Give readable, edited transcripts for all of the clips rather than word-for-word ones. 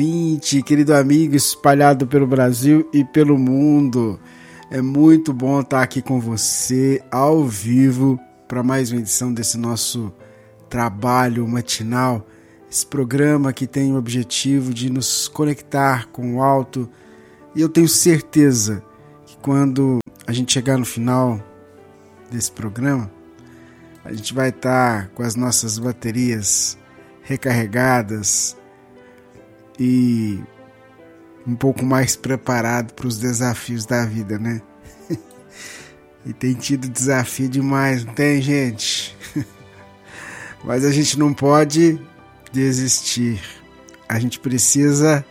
Querido amigo espalhado pelo Brasil e pelo mundo, é muito bom estar aqui com você ao vivo para mais uma edição desse nosso trabalho matinal, esse programa que tem o objetivo de nos conectar com o alto, e eu tenho certeza que quando a gente chegar no final desse programa, a gente vai estar com as nossas baterias recarregadas e um pouco mais preparado para os desafios da vida, né? E tem tido desafio demais, não tem, gente? Mas a gente não pode desistir. A gente precisa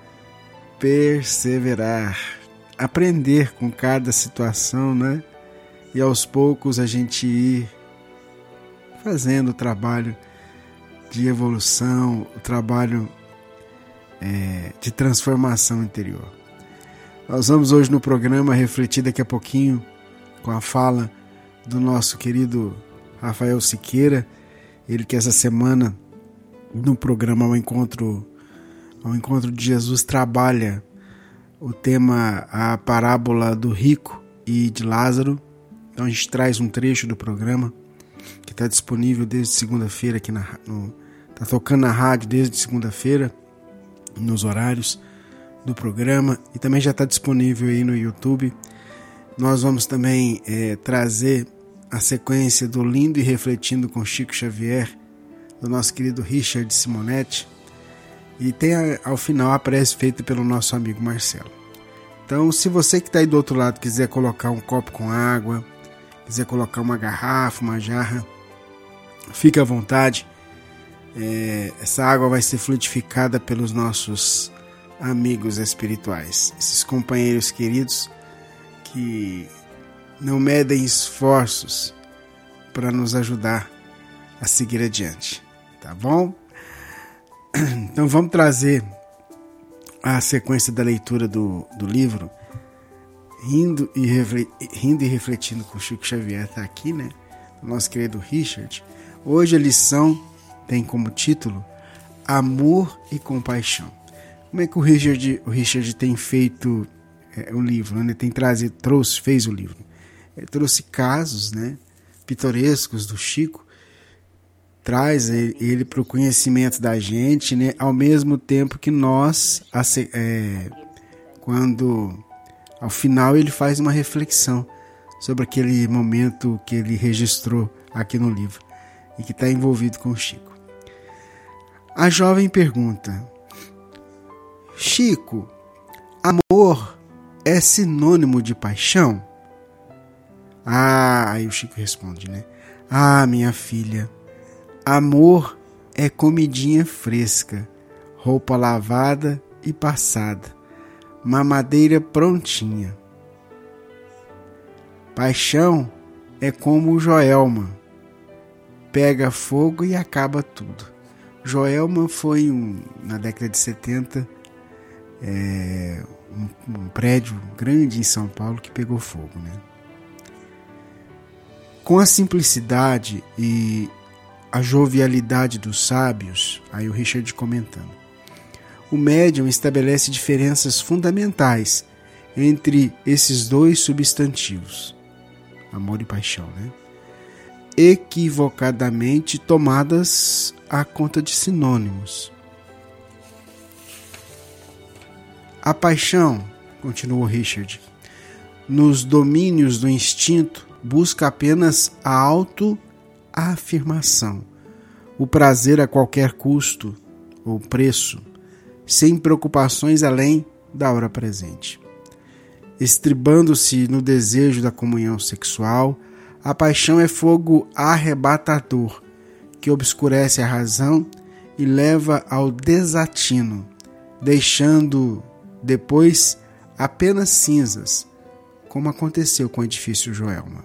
perseverar, aprender com cada situação, né? E aos poucos a gente ir fazendo o trabalho de evolução, o trabalho de transformação interior. Nós vamos hoje no programa refletir daqui a pouquinho com a fala do nosso querido Rafael Siqueira, ele que essa semana no programa ao encontro de Jesus trabalha o tema, a parábola do rico e de Lázaro. Então a gente traz um trecho do programa que está disponível desde segunda-feira aqui está tocando na rádio desde segunda-feira nos horários do programa, e também já está disponível aí no YouTube. Nós vamos também trazer a sequência do Lindo e Refletindo com Chico Xavier, do nosso querido Richard Simonetti, e tem ao final a prece feita pelo nosso amigo Marcelo. Então, se você que está aí do outro lado quiser colocar um copo com água, quiser colocar uma garrafa, uma jarra, fique à vontade. Essa água vai ser fluidificada pelos nossos amigos espirituais, esses companheiros queridos que não medem esforços para nos ajudar a seguir adiante, tá bom? Então vamos trazer a sequência da leitura do livro Rindo e Refletindo com Chico Xavier, tá aqui, né? O nosso querido Richard. Hoje a lição tem como título Amor e Compaixão. Como é que o Richard tem feito o livro, né? Ele fez o livro. Ele trouxe casos, né, pitorescos do Chico, traz ele para o conhecimento da gente, né, ao mesmo tempo que nós, quando ao final ele faz uma reflexão sobre aquele momento que ele registrou aqui no livro e que está envolvido com o Chico. A jovem pergunta: Chico, amor é sinônimo de paixão? Aí o Chico responde, né? Minha filha, amor é comidinha fresca, roupa lavada e passada, mamadeira prontinha. Paixão é como o Joelma, pega fogo e acaba tudo. Joelma foi, na década de 70, um prédio grande em São Paulo que pegou fogo, né? Com a simplicidade e a jovialidade dos sábios, aí o Richard comentando, o médium estabelece diferenças fundamentais entre esses dois substantivos, amor e paixão, né? Equivocadamente tomadas à conta de sinônimos. A paixão, continuou Richard, nos domínios do instinto, busca apenas a autoafirmação, o prazer a qualquer custo ou preço, sem preocupações além da hora presente. Estribando-se no desejo da comunhão sexual, a paixão é fogo arrebatador que obscurece a razão e leva ao desatino, deixando depois apenas cinzas, como aconteceu com o edifício Joelma.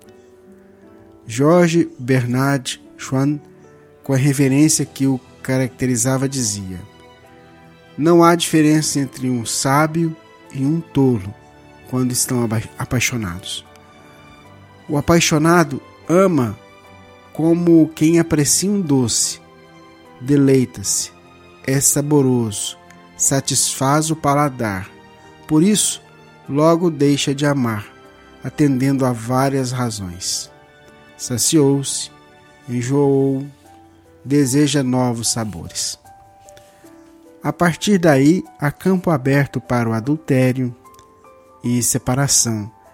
Jorge Bernard Shaw, com a reverência que o caracterizava, dizia: não há diferença entre um sábio e um tolo quando estão apaixonados. O apaixonado ama como quem aprecia um doce, deleita-se, é saboroso, satisfaz o paladar. Por isso, logo deixa de amar, atendendo a várias razões. Saciou-se, enjoou, deseja novos sabores. A partir daí, há campo aberto para o adultério e separação,